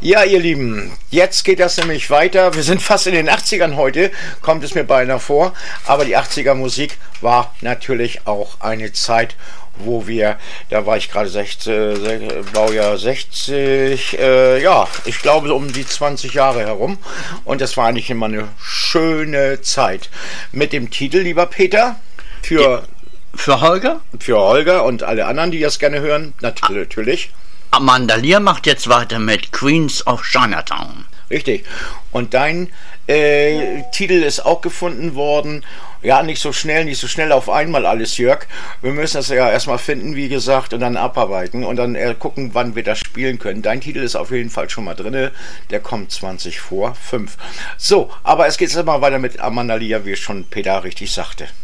Ja, ihr Lieben, jetzt geht das nämlich weiter. Wir sind fast in den 80ern heute, kommt es mir beinahe vor. Aber die 80er Musik war natürlich auch eine Zeit, wo wir, da war ich gerade 60, Baujahr 60, ja, ich glaube so um die 20 Jahre herum. Und das war eigentlich immer eine schöne Zeit. Mit dem Titel, lieber Peter, für Holger? Für Holger und alle anderen, die das gerne hören, natürlich. Amanda Lear macht jetzt weiter mit Queens of Chinatown. Richtig. Und dein Titel ist auch gefunden worden. Ja, nicht so schnell auf einmal alles, Jörg. Wir müssen das ja erstmal finden, wie gesagt, und dann abarbeiten und dann gucken, wann wir das spielen können. Dein Titel ist auf jeden Fall schon mal drin. Der kommt 20 vor 5. So, aber es geht jetzt mal weiter mit Amanda Lear, wie schon Peter richtig sagte.